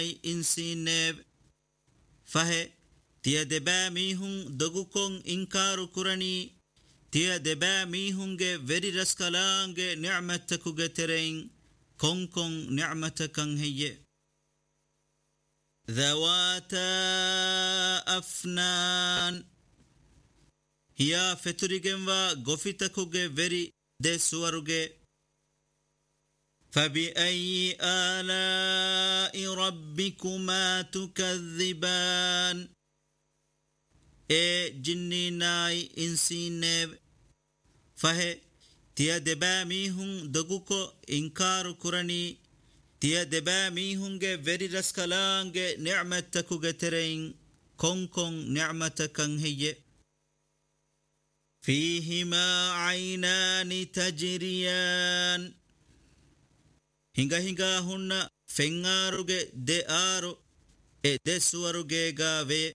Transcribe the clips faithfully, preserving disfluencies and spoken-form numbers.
insinev fahe tiya deba mihun dogukon inkaru kurani tiya deba mihunge veri raskalange ni'matakuge terein konkon ni'matakan heye ذواتا أفنان هيا فتريجن و غفتكوغي وري دي سوروغي فبأي آلاء ربكما تكذبان اي جني ناي انسينيب فهي تيا دبا ميهن دغوكو انكار كراني تيا دبا ميهنگه وری رسکلانگه نعمتکوگه ترين كونكون نعمتكن هي فيهما عينان تجريان هنگا هنگا هن فنگاروگه دي آرو اي دي سوروگه غاوه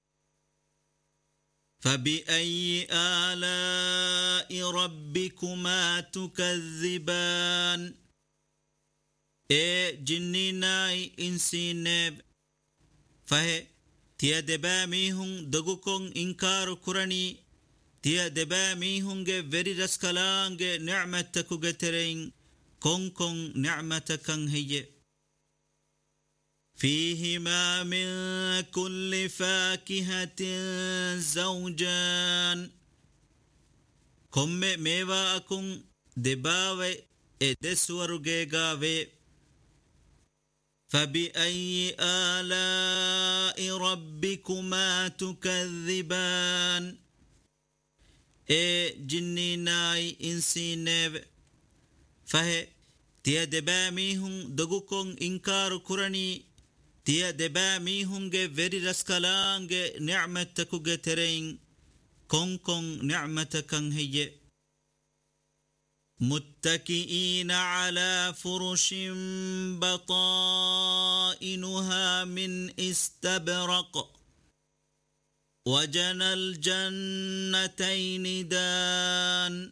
فبأي آلاء ربكما تكذبان اے جنی نائی انسینیب فہے تیا دبا میہن دگوکن انکارو کرنی تیا دبا میہنگے وری رسکلانگے نعمتکوگے ترین کونکن نعمتکن ہیے فیہما من کل فاکہت زوجان کم میوا اکن دباوے اے دسورگے گاوے فبأي آلاء ربكما تكذبان اي جني ناي انسينيب فهي تيا دبا ميهن دغوكن انكار كراني تيا دبا ميهنگه وری رسکلانگه نعمتكوگه ترين كونكن نعمتكن هي متكئين على فرش بطائنها من استبرق وجنى الجنتين دان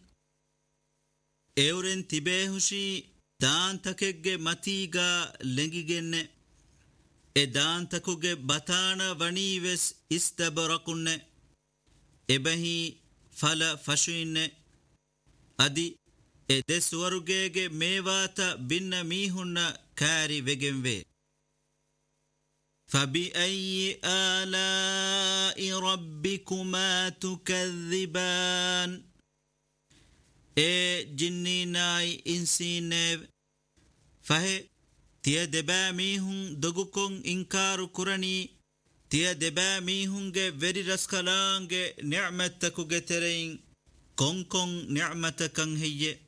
اورن تبهشي دان تكگه متيگا لنگگن ادان تكگه بطانا ونيوس استبرقن ابهي فلا فشين ادي ede suwarugege mewata binna mihunna kari vegenve فبأي آلاء ربكما تكذبان اي جني ناي انسينيب فهي تيا دبا ميهن دغوكن انكار كراني تيا دبا ميهنگه وری رسکلانگه نعمتكوگه ترين كونكن نعمتكن هي